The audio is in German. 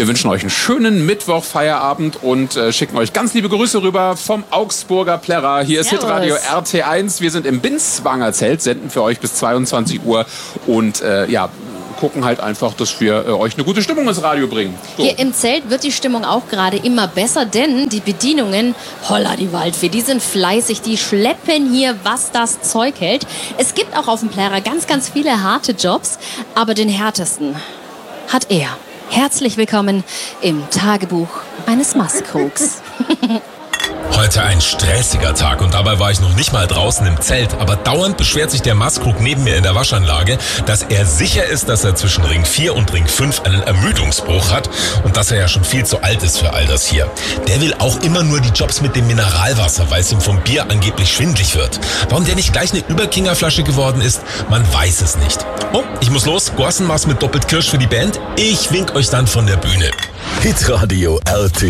Wir wünschen euch einen schönen Mittwoch-Feierabend und schicken euch ganz liebe Grüße rüber vom Augsburger Plärrer. Hier ist Hitradio RT1. Wir sind im Binswanger Zelt, senden für euch bis 22 Uhr und gucken halt einfach, dass wir euch eine gute Stimmung ins Radio bringen. So. Hier im Zelt wird die Stimmung auch gerade immer besser, denn die Bedienungen, holla die Waldfee, die sind fleißig, die schleppen hier, was das Zeug hält. Es gibt auch auf dem Plärrer ganz, ganz viele harte Jobs, aber den härtesten hat er. Herzlich willkommen im Tagebuch eines Mastkrogs. Heute ein stressiger Tag und dabei war ich noch nicht mal draußen im Zelt, aber dauernd beschwert sich der Mastkrug neben mir in der Waschanlage, dass er sicher ist, dass er zwischen Ring 4 und Ring 5 einen Ermüdungsbruch hat und dass er ja schon viel zu alt ist für all das hier. Der will auch immer nur die Jobs mit dem Mineralwasser, weil es ihm vom Bier angeblich schwindlig wird. Warum der nicht gleich eine Überkingerflasche geworden ist, man weiß es nicht. Oh, ich muss los, Gorsenmaß mit doppelt Kirsch für die Band. Ich wink euch dann von der Bühne. Hitradio RT.